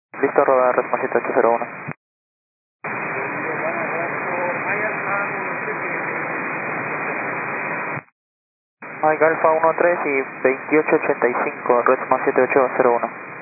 Listo, rodar Resma 7801. Mike Alfa 13 y 2885, Resma 7801.